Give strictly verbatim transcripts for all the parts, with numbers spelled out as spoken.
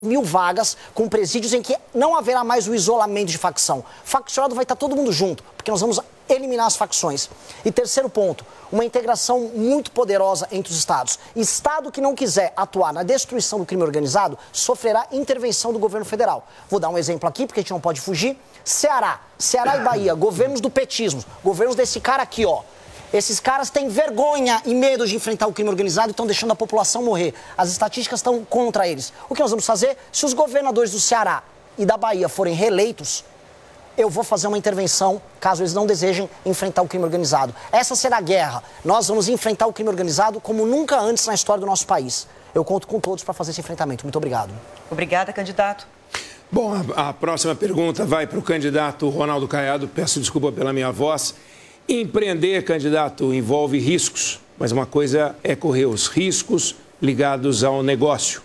mil vagas com presídios em que não haverá mais o isolamento de facção. Faccionado vai estar todo mundo junto, porque nós vamos eliminar as facções. E terceiro ponto, uma integração muito poderosa entre os estados. Estado que não quiser atuar na destruição do crime organizado sofrerá intervenção do governo federal. Vou dar um exemplo aqui, porque a gente não pode fugir. Ceará, Ceará e Bahia, governos do petismo, governos desse cara aqui, ó. Esses caras têm vergonha e medo de enfrentar o crime organizado e estão deixando a população morrer. As estatísticas estão contra eles. O que nós vamos fazer? Se os governadores do Ceará e da Bahia forem reeleitos, eu vou fazer uma intervenção, caso eles não desejem enfrentar o crime organizado. Essa será a guerra. Nós vamos enfrentar o crime organizado como nunca antes na história do nosso país. Eu conto com todos para fazer esse enfrentamento. Muito obrigado. Obrigada, candidato. Bom, a, a próxima pergunta vai para o candidato Ronaldo Caiado. Peço desculpa pela minha voz. Empreender, candidato, envolve riscos, mas uma coisa é correr os riscos ligados ao negócio.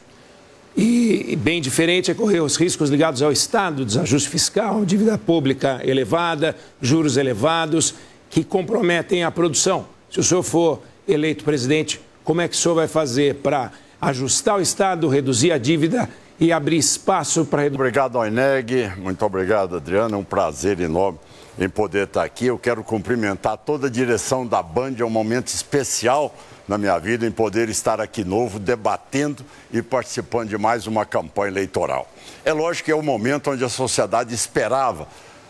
E bem diferente é correr os riscos ligados ao Estado, desajuste fiscal, dívida pública elevada, juros elevados, que comprometem a produção. Se o senhor for eleito presidente, como é que o senhor vai fazer para ajustar o Estado, reduzir a dívida e abrir espaço para... Obrigado, Oineg. Muito obrigado, Adriana. É um prazer enorme em poder estar aqui. Eu quero cumprimentar toda a direção da Band. É um momento especial na minha vida em poder estar aqui novo, debatendo e participando de mais uma campanha eleitoral. É lógico que é o momento onde a sociedade esperava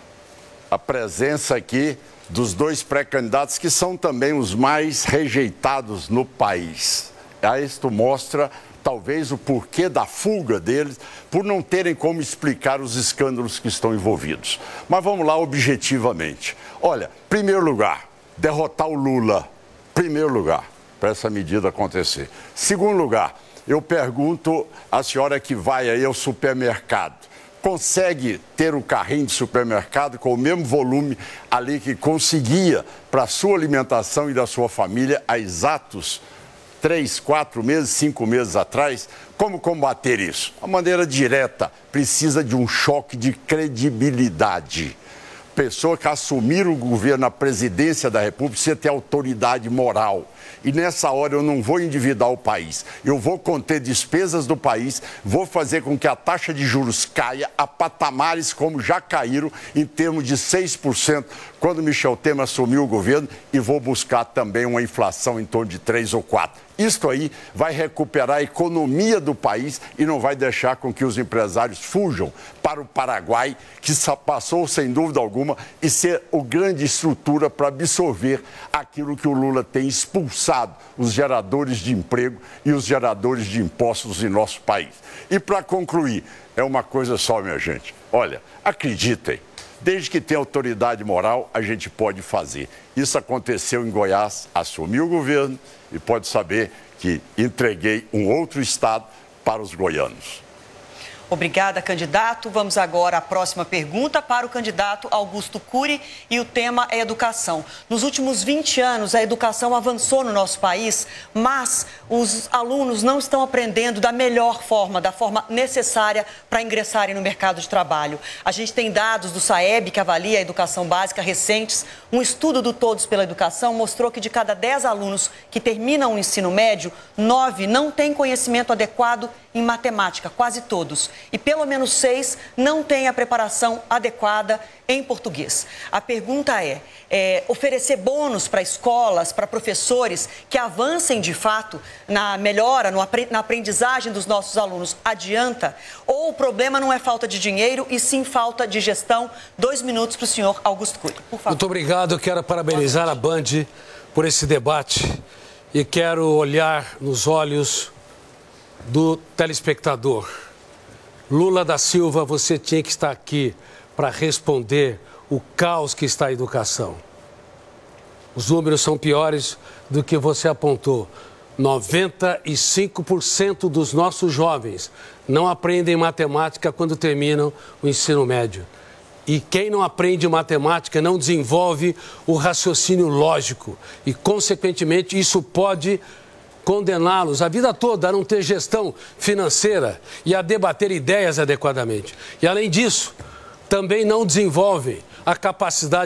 a presença aqui dos dois pré-candidatos que são também os mais rejeitados no país. Isto mostra talvez o porquê da fuga deles, por não terem como explicar os escândalos que estão envolvidos. Mas vamos lá objetivamente. Olha, primeiro lugar, derrotar o Lula. Primeiro lugar, para essa medida acontecer. Segundo lugar, eu pergunto à senhora que vai aí ao supermercado, consegue ter um carrinho de supermercado com o mesmo volume ali que conseguia para a sua alimentação e da sua família há exatos três, quatro meses, cinco meses atrás? Como combater isso? A maneira direta precisa de um choque de credibilidade. Pessoa que assumir o governo, a presidência da República, precisa ter autoridade moral. E nessa hora eu não vou endividar o país, eu vou conter despesas do país, vou fazer com que a taxa de juros caia a patamares como já caíram em termos de seis por cento quando Michel Temer assumiu o governo, e vou buscar também uma inflação em torno de três ou quatro. Isto aí vai recuperar a economia do país e não vai deixar com que os empresários fujam para o Paraguai, que passou, sem dúvida alguma, e ser a grande estrutura para absorver aquilo que o Lula tem expulsado, os geradores de emprego e os geradores de impostos em nosso país. E para concluir, é uma coisa só, minha gente. Olha, acreditem, desde que tenha autoridade moral, a gente pode fazer. Isso aconteceu em Goiás, assumi o governo e pode saber que entreguei um outro estado para os goianos. Obrigada, candidato. Vamos agora à próxima pergunta para o candidato Augusto Cury, e o tema é educação. Nos últimos vinte anos, a educação avançou no nosso país, mas os alunos não estão aprendendo da melhor forma, da forma necessária para ingressarem no mercado de trabalho. A gente tem dados do SAEB, que avalia a educação básica, recentes. Um estudo do Todos pela Educação mostrou que de cada dez alunos que terminam o ensino médio, nove não têm conhecimento adequado em matemática, quase todos. E pelo menos seis não têm a preparação adequada em português. A pergunta é, é oferecer bônus para escolas, para professores que avancem de fato na melhora, no, na aprendizagem dos nossos alunos, adianta? Ou o problema não é falta de dinheiro e sim falta de gestão? Dois minutos para o senhor Augusto Cury, por favor. Muito obrigado. Eu quero parabenizar a Band por esse debate e quero olhar nos olhos do telespectador. Lula da Silva, você tinha que estar aqui para responder o caos que está a educação. Os números são piores do que você apontou. noventa e cinco por cento dos nossos jovens não aprendem matemática quando terminam o ensino médio. E quem não aprende matemática não desenvolve o raciocínio lógico. E, consequentemente, isso pode condená-los a vida toda a não ter gestão financeira e a debater ideias adequadamente. E, além disso, também não desenvolvem a capacidade